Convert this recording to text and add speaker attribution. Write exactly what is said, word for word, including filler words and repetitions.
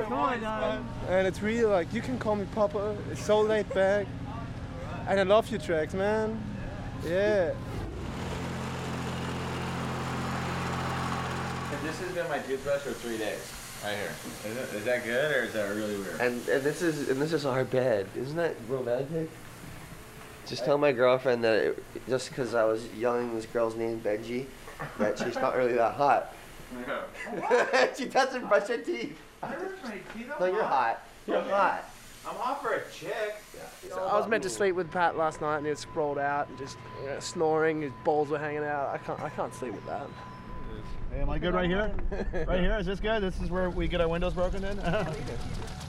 Speaker 1: Come on, dog.
Speaker 2: And it's really like, you can call me Papa. It's so laid back. And I love your tracks, man. Yeah.
Speaker 3: This has been my toothbrush for three days. Right here. Is, it, is that good or is that really weird?
Speaker 4: And, and this is and this is our bed. Isn't that romantic? Just tell my girlfriend that it, just because I was yelling this girl's name Benji, that she's not really that hot.
Speaker 3: No.
Speaker 4: She doesn't brush her teeth.
Speaker 3: I brush my teeth.
Speaker 4: No, you're hot. You're hot.
Speaker 3: I'm hot for a chick.
Speaker 4: Yeah.
Speaker 2: So I was meant to sleep with Pat last night, and he was sprawled out and just you know, snoring. His balls were hanging out. I can't. I can't sleep with that.
Speaker 5: Hey, am I good right here? Right here? Is this good? This is where we get our windows broken in?